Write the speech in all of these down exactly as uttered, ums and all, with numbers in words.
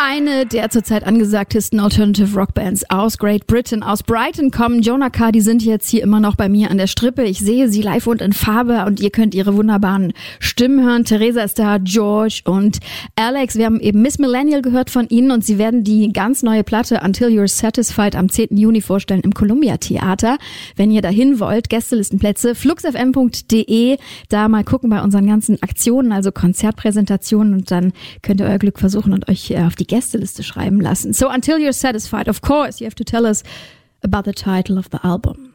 Eine der zurzeit angesagtesten Alternative Rock Bands aus Great Britain, aus Brighton kommen Jonah Kah, die sind jetzt hier immer noch bei mir an der Strippe. Ich sehe sie live und in Farbe und ihr könnt ihre wunderbaren Stimmen hören. Theresa ist da, George und Alex. Wir haben eben Miss Millennial gehört von ihnen und sie werden die ganz neue Platte Until You're Satisfied am zehnten Juni vorstellen im Columbia Theater. Wenn ihr dahin wollt, Gästelistenplätze, flux f m punkt d e, da mal gucken bei unseren ganzen Aktionen, also Konzertpräsentationen und dann könnt ihr euer Glück versuchen und euch auf die Gästeliste schreiben lassen. So Until You're Satisfied, of course, you have to tell us about the title of the album.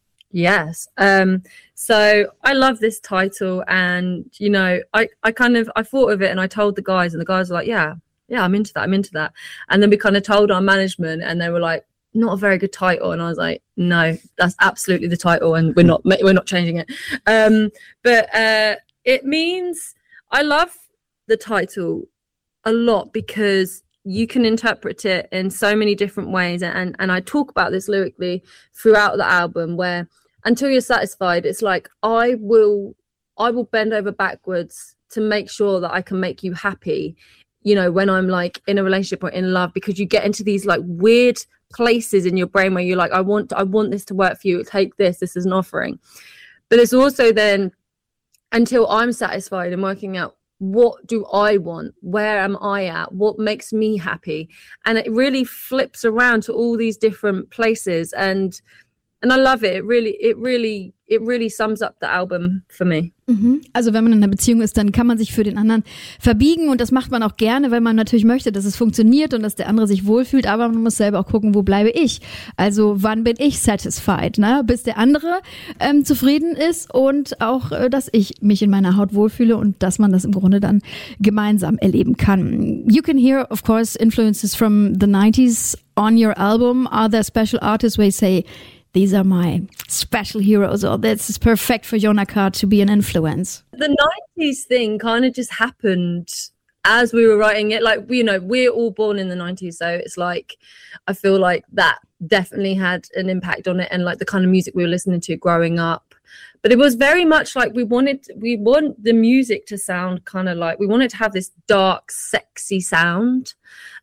Yes. Um, so I love this title and, you know, I, I kind of, I thought of it and I told the guys and the guys were like, yeah, yeah, I'm into that. I'm into that. And then we kind of told our management and they were like, not a very good title. And I was like, no, that's absolutely the title and we're not, we're not changing it. Um, but uh, it means I love the title a lot because you can interpret it in so many different ways. And, and I talk about this lyrically throughout the album where until you're satisfied, it's like, I will, I will bend over backwards to make sure that I can make you happy, you know, when I'm like in a relationship or in love, because you get into these like weird places in your brain where you're like, I want, I want this to work for you. Take this, this is an offering. But it's also then until I'm satisfied and working out, what do I want? Where am I at? What makes me happy? And it really flips around to all these different places. And and I love it. It really, it really, it really sums up the album for me. Mhm. Also wenn man in einer Beziehung ist, dann kann man sich für den anderen verbiegen und das macht man auch gerne, weil man natürlich möchte, dass es funktioniert und dass der andere sich wohlfühlt, aber man muss selber auch gucken, wo bleibe ich? Also wann bin ich satisfied, ne? Bis der andere ähm, zufrieden ist und auch, äh, dass ich mich in meiner Haut wohlfühle und dass man das im Grunde dann gemeinsam erleben kann. You can hear, of course, influences from the nineties on your album. Are there special artists where you say, these are my special heroes, or this is perfect for Jonah Kah to be an influence? The nineties thing kind of just happened as we were writing it. Like, you know, we're all born in the nineties, so it's like, I feel like that definitely had an impact on it and like the kind of music we were listening to growing up. But it was very much like we wanted, we want the music to sound kind of like, we wanted to have this dark, sexy sound.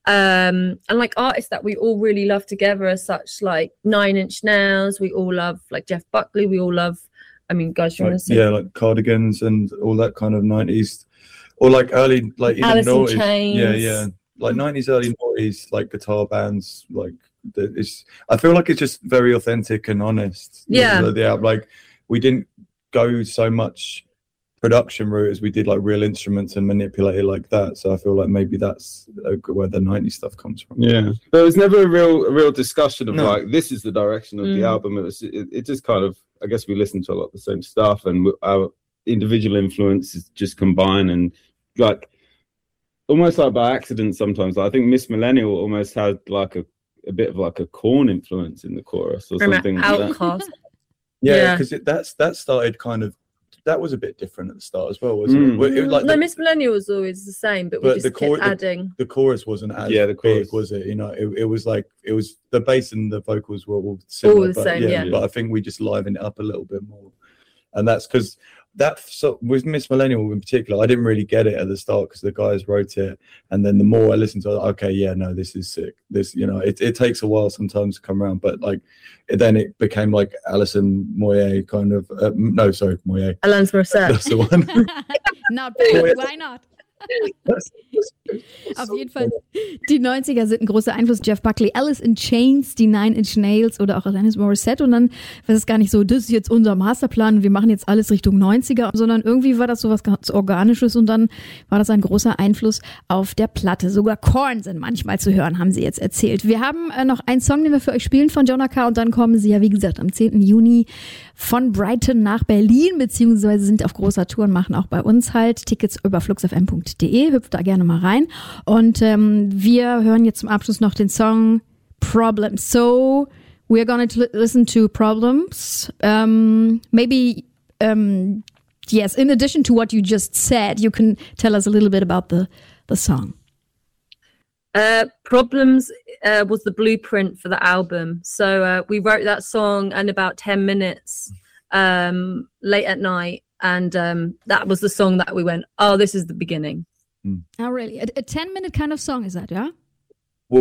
Um, and like artists that we all really love together as such, like Nine Inch Nails, we all love like Jeff Buckley, we all love, I mean, guys, do you like, want to say? Yeah, like Cardigans and all that kind of nineties, or like early, like even Alice in noughties. Chains. Yeah, yeah, like nineties, early noughties, like guitar bands, like it's, I feel like it's just very authentic and honest. Yeah. The, the, like we didn't go so much production route as we did like real instruments and manipulate it like that. So I feel like maybe that's uh, where the nineties stuff comes from. Yeah, but it was never a real a real discussion of no. like this is the direction of mm. the album. It was it, it just kind of, I guess we listened to a lot of the same stuff and our individual influences just combine and like almost like by accident sometimes. Like, I think Miss Millennial almost had like a, a bit of like a Korn influence in the chorus or something like that. Outcast. Yeah, because yeah. that's that started kind of, that was a bit different at the start as well, wasn't mm. it? it was like no, the, Miss Millennial was always the same, but, but we just the kept adding. The, the chorus wasn't as yeah, the chorus. big, was it? You know, it, it was like, it was, the bass and the vocals were all similar. All the but, same, yeah, yeah. But I think we just livened it up a little bit more. And that's because that, so with Miss Millennial in particular, I didn't really get it at the start because the guys wrote it. And then the more I listened to it, okay, yeah, no, this is sick. This, you know, it, it takes a while sometimes to come around, but like, it, then it became like Alison Moyet kind of, uh, no, sorry, Moyet. Alanis Morissette. That's the one. Not bad, why not? Auf jeden Fall, die neunziger sind ein großer Einfluss. Jeff Buckley, Alice in Chains, die Nine Inch Nails oder auch Alanis Morissette. Und dann war es gar nicht so, das ist jetzt unser Masterplan, wir machen jetzt alles Richtung neunziger, sondern irgendwie war das so was ganz Organisches und dann war das ein großer Einfluss auf der Platte. Sogar Korn sind manchmal zu hören, haben sie jetzt erzählt. Wir haben äh, noch einen Song, den wir für euch spielen von Jonah Kah und dann kommen sie ja, wie gesagt, am zehnten Juni von Brighton nach Berlin, beziehungsweise sind auf großer Tour und machen auch bei uns halt Tickets über flux f m punkt d e. Hüpft da gerne mal rein. Und ähm, wir hören jetzt zum Abschluss noch den Song Problems. So, we're gonna to listen to Problems. Um, maybe, um, yes, in addition to what you just said, you can tell us a little bit about the, the song. Uh, Problems uh, was the blueprint for the album. So uh, we wrote that song in about ten minutes um, late at night. And um, that was the song that we went, oh, this is the beginning. Oh, really? A, a ten minute kind of song, is that, yeah?